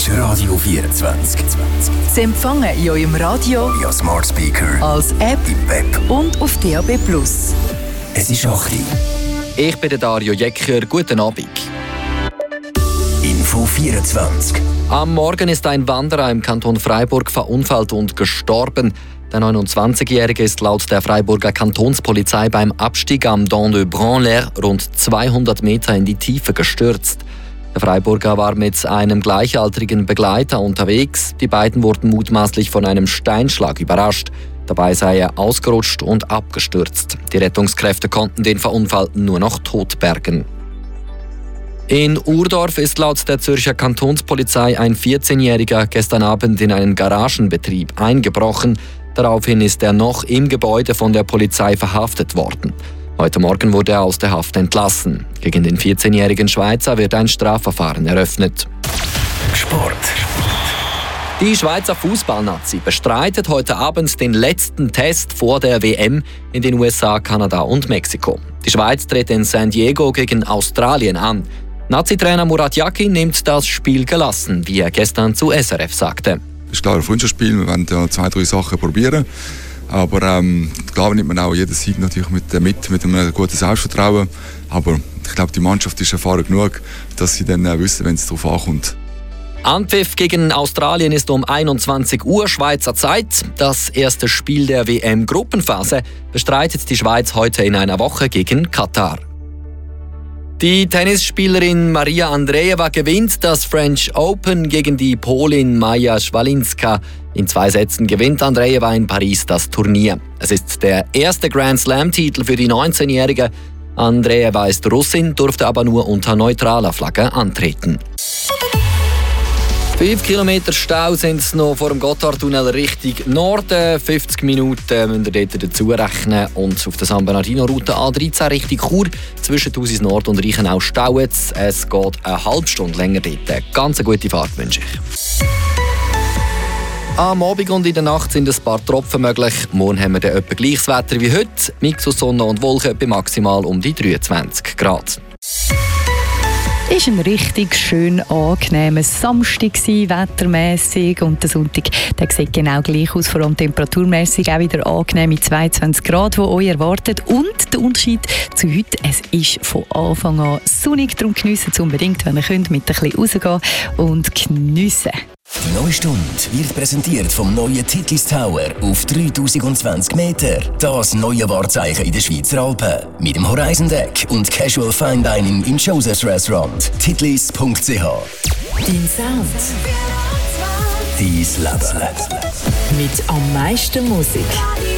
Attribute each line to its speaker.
Speaker 1: ist Radio 24.
Speaker 2: Sie empfangen in eurem Radio,
Speaker 1: via Smart Speaker,
Speaker 2: als App
Speaker 1: im Web
Speaker 2: und auf DAB+.
Speaker 1: Es ist 8 Uhr.
Speaker 3: Ich bin der Dario Jecker. Guten Abend.
Speaker 1: Info 24.
Speaker 3: Am Morgen ist ein Wanderer im Kanton Freiburg verunfallt und gestorben. Der 29-Jährige ist laut der Freiburger Kantonspolizei beim Abstieg am Dent de Branlaire rund 200 Meter in die Tiefe gestürzt. Der Freiburger war mit einem gleichaltrigen Begleiter unterwegs. Die beiden wurden mutmaßlich von einem Steinschlag überrascht. Dabei sei er ausgerutscht und abgestürzt. Die Rettungskräfte konnten den Verunfallten nur noch tot bergen. In Urdorf ist laut der Zürcher Kantonspolizei ein 14-Jähriger gestern Abend in einen Garagenbetrieb eingebrochen. Daraufhin ist er noch im Gebäude von der Polizei verhaftet worden. Heute Morgen wurde er aus der Haft entlassen. Gegen den 14-jährigen Schweizer wird ein Strafverfahren eröffnet.
Speaker 1: Sport.
Speaker 3: Die Schweizer Fußballnazi bestreitet heute Abend den letzten Test vor der WM in den USA, Kanada und Mexiko. Die Schweiz tritt in San Diego gegen Australien an. Nazi-Trainer Murat Yakin nimmt das Spiel gelassen, wie er gestern zu SRF sagte.
Speaker 4: Es ist klar ein Freundschaftsspiel, wir wollen ja 2-3 Sachen probieren. Aber klar nimmt man auch jeden Sieg natürlich mit einem guten Selbstvertrauen. Aber ich glaube, die Mannschaft ist erfahren genug, dass sie dann wissen, wenn es darauf ankommt.
Speaker 3: Anpfiff gegen Australien ist um 21 Uhr Schweizer Zeit. Das erste Spiel der WM-Gruppenphase bestreitet die Schweiz heute in einer Woche gegen Katar. Die Tennisspielerin Maria Andreeva gewinnt das French Open gegen die Polin Maja Schwalinska. In 2 Sätzen gewinnt Andreeva in Paris das Turnier. Es ist der erste Grand Slam-Titel für die 19-Jährige. Andreeva ist Russin, durfte aber nur unter neutraler Flagge antreten. 5 Kilometer Stau sind es noch vor dem Gotthardtunnel Richtung Norden. 50 Minuten müsst ihr dort dazu rechnen. Und auf der San Bernardino-Route A13 Richtung Chur zwischen Thusis Nord und Reichenau staut es. Es geht eine halbe Stunde länger dort. Ganz eine gute Fahrt wünsche ich. Am Abend und in der Nacht sind ein paar Tropfen möglich. Morgen haben wir dann etwa gleiches Wetter wie heute. Mix aus Sonne und Wolken bei maximal um die 23 Grad.
Speaker 5: Es war ein richtig schön angenehmer Samstag, wettermässig. Und der Sonntag der sieht genau gleich aus, vor allem temperaturmässig auch wieder angenehm mit 22 Grad, die euch erwartet. Und der Unterschied zu heute, es ist von Anfang an sonnig, darum geniessen es unbedingt, wenn ihr könnt, mit ein bisschen rausgehen und geniessen.
Speaker 1: Die neue Stunde wird präsentiert vom neuen Titlis Tower auf 3020 Meter. Das neue Wahrzeichen in den Schweizer Alpen. Mit dem Horizon Deck und Casual Fine Dining im Joseph's Restaurant. Titlis.ch.
Speaker 2: Dein Sound.
Speaker 1: Dein Leben.
Speaker 2: Mit am meisten Musik.